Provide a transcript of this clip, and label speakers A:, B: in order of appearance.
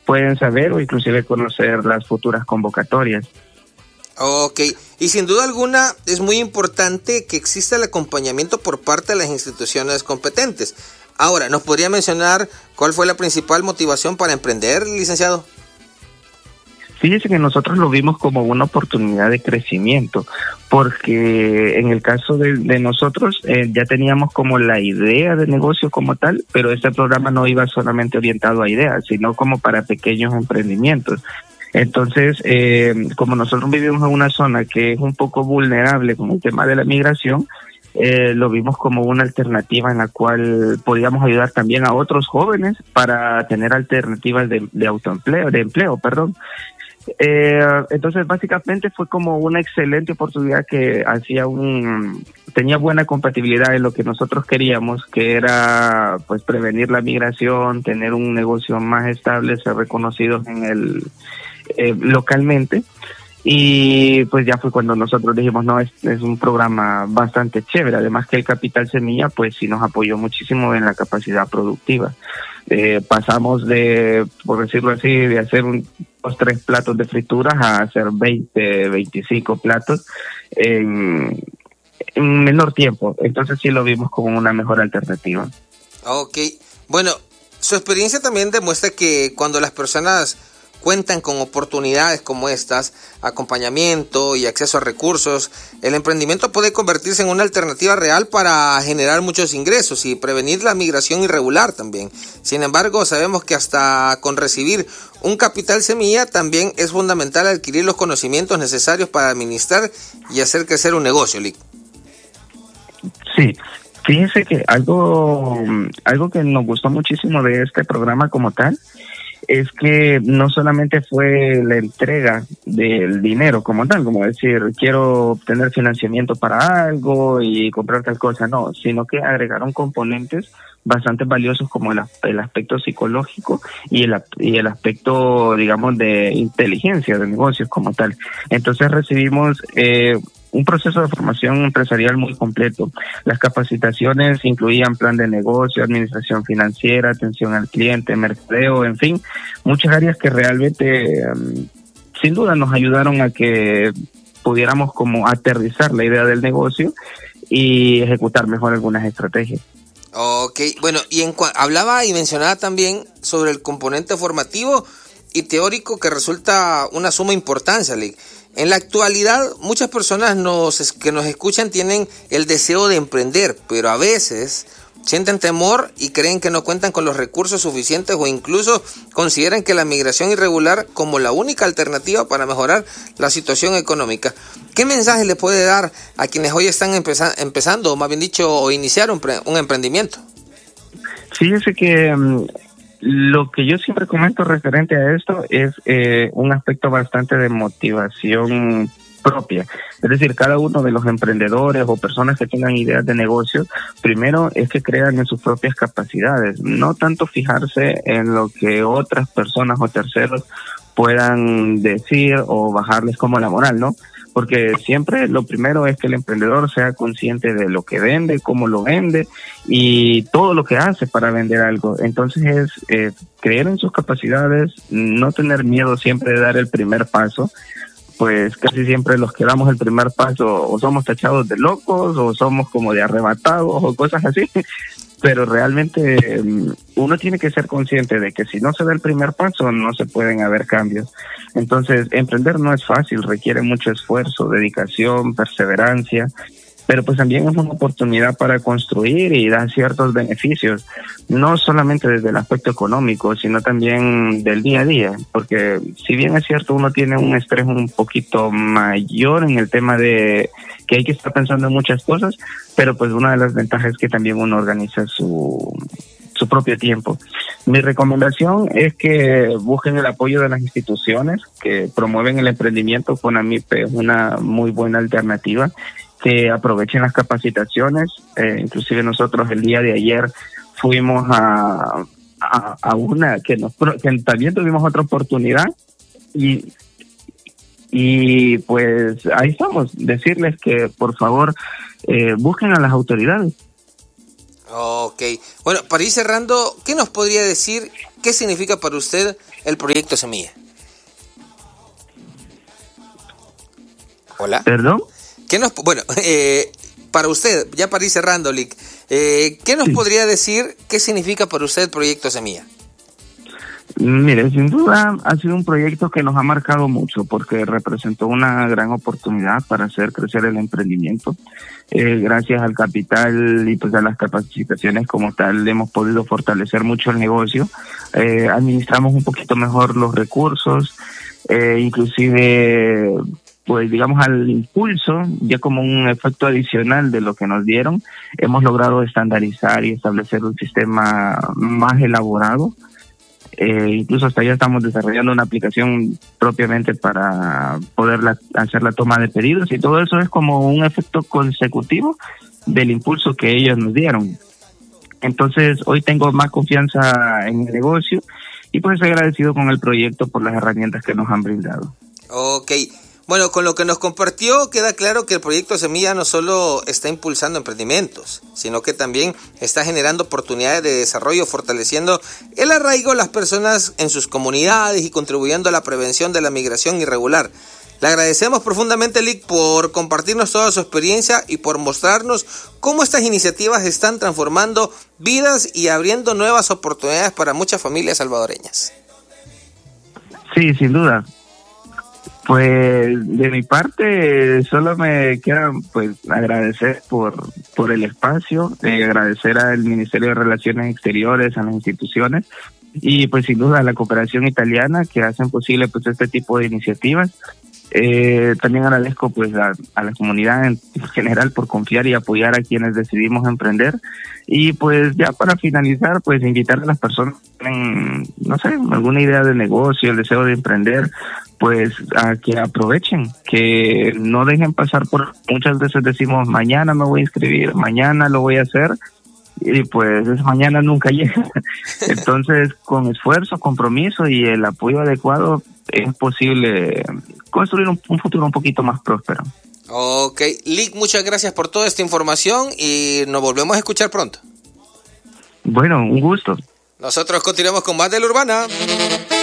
A: pueden saber o inclusive conocer las futuras convocatorias.
B: Ok, y sin duda alguna es muy importante que exista el acompañamiento por parte de las instituciones competentes. Ahora, ¿nos podría mencionar cuál fue la principal motivación para emprender, licenciado?
A: Fíjese que nosotros lo vimos como una oportunidad de crecimiento, porque en el caso de nosotros ya teníamos como la idea de negocio como tal, pero este programa no iba solamente orientado a ideas, sino como para pequeños emprendimientos. Entonces, como nosotros vivimos en una zona que es un poco vulnerable con el tema de la migración, lo vimos como una alternativa en la cual podíamos ayudar también a otros jóvenes para tener alternativas de empleo, perdón. Entonces básicamente fue como una excelente oportunidad que tenía buena compatibilidad en lo que nosotros queríamos, que era pues prevenir la migración, tener un negocio más estable, ser reconocidos localmente. Y pues ya fue cuando nosotros dijimos, no, es un programa bastante chévere, además que el Capital Semilla pues sí nos apoyó muchísimo en la capacidad productiva. Pasamos de, por decirlo así, de hacer 3 platos de frituras a hacer 20, 25 platos en menor tiempo. Entonces sí lo vimos como una mejor alternativa.
B: Ok, bueno, su experiencia también demuestra que cuando las personas cuentan con oportunidades como estas, acompañamiento y acceso a recursos, el emprendimiento puede convertirse en una alternativa real para generar muchos ingresos y prevenir la migración irregular también. Sin embargo, sabemos que hasta con recibir un capital semilla también es fundamental adquirir los conocimientos necesarios para administrar y hacer crecer un negocio, Lic.
A: Sí. Fíjense que algo que nos gustó muchísimo de este programa como tal es que no solamente fue la entrega del dinero como tal, como decir, quiero obtener financiamiento para algo y comprar tal cosa, no, sino que agregaron componentes bastante valiosos como el aspecto psicológico y el aspecto, digamos, de inteligencia de negocios como tal. Entonces recibimos un proceso de formación empresarial muy completo. Las capacitaciones incluían plan de negocio, administración financiera, atención al cliente, mercadeo, en fin, muchas áreas que realmente sin duda nos ayudaron a que pudiéramos como aterrizar la idea del negocio y ejecutar mejor algunas estrategias.
B: Ok, bueno, y hablaba y mencionaba también sobre el componente formativo y teórico que resulta una suma importancia, Lic. En la actualidad, muchas personas que nos escuchan tienen el deseo de emprender, pero a veces sienten temor y creen que no cuentan con los recursos suficientes o incluso consideran que la migración irregular como la única alternativa para mejorar la situación económica. ¿Qué mensaje le puede dar a quienes hoy están empezando, o más bien dicho, o iniciar un emprendimiento?
A: Fíjese que lo que yo siempre comento referente a esto es un aspecto bastante de motivación propia. Es decir, cada uno de los emprendedores o personas que tengan ideas de negocio, primero es que crean en sus propias capacidades, no tanto fijarse en lo que otras personas o terceros puedan decir o bajarles como la moral, ¿no? Porque siempre lo primero es que el emprendedor sea consciente de lo que vende, cómo lo vende y todo lo que hace para vender algo. Entonces es creer en sus capacidades, no tener miedo siempre de dar el primer paso, pues casi siempre los que damos el primer paso o somos tachados de locos o somos como de arrebatados o cosas así. Pero realmente uno tiene que ser consciente de que si no se da el primer paso no se pueden haber cambios. Entonces, emprender no es fácil, requiere mucho esfuerzo, dedicación, perseverancia, pero pues también es una oportunidad para construir y dar ciertos beneficios, no solamente desde el aspecto económico, sino también del día a día, porque si bien es cierto uno tiene un estrés un poquito mayor en el tema de que hay que estar pensando en muchas cosas, pero pues una de las ventajas es que también uno organiza su propio tiempo. Mi recomendación es que busquen el apoyo de las instituciones que promueven el emprendimiento. Con AMIP es una muy buena alternativa, que aprovechen las capacitaciones. Inclusive nosotros el día de ayer fuimos a una que también tuvimos otra oportunidad y pues ahí estamos, decirles que por favor busquen a las autoridades.
B: Ok, bueno, para ir cerrando, ¿qué nos podría decir, qué significa para usted el proyecto Semilla? Hola.
A: ¿Perdón?
B: Para usted, ya para ir cerrando, Lic, ¿qué nos podría decir qué significa para usted el proyecto Semilla?
A: Mire, sin duda ha sido un proyecto que nos ha marcado mucho porque representó una gran oportunidad para hacer crecer el emprendimiento. Gracias al capital y pues a las capacitaciones como tal hemos podido fortalecer mucho el negocio. Administramos un poquito mejor los recursos, inclusive pues digamos al impulso, ya como un efecto adicional de lo que nos dieron, hemos logrado estandarizar y establecer un sistema más elaborado. Incluso hasta ya estamos desarrollando una aplicación propiamente para poder hacer la toma de pedidos, y todo eso es como un efecto consecutivo del impulso que ellos nos dieron. Entonces hoy tengo más confianza en el negocio y pues estoy agradecido con el proyecto por las herramientas que nos han brindado.
B: Ok. Bueno, con lo que nos compartió queda claro que el proyecto Semilla no solo está impulsando emprendimientos, sino que también está generando oportunidades de desarrollo, fortaleciendo el arraigo de las personas en sus comunidades y contribuyendo a la prevención de la migración irregular. Le agradecemos profundamente, Lic, por compartirnos toda su experiencia y por mostrarnos cómo estas iniciativas están transformando vidas y abriendo nuevas oportunidades para muchas familias salvadoreñas.
A: Sí, sin duda. Pues de mi parte solo me queda pues agradecer por el espacio, agradecer al Ministerio de Relaciones Exteriores, a las instituciones y pues sin duda a la cooperación italiana que hacen posible pues este tipo de iniciativas. También agradezco pues a la comunidad en general por confiar y apoyar a quienes decidimos emprender. Y pues ya para finalizar, pues invitar a las personas que tienen, no sé, alguna idea de negocio, el deseo de emprender, pues a que aprovechen, que no dejen pasar muchas veces decimos mañana me voy a inscribir, mañana lo voy a hacer, y pues ese mañana nunca llega. Entonces con esfuerzo, compromiso y el apoyo adecuado es posible construir un futuro un poquito más próspero.
B: Ok, Lic, muchas gracias por toda esta información y nos volvemos a escuchar pronto.
A: Bueno, un gusto.
B: Nosotros continuamos con más de La Urbana.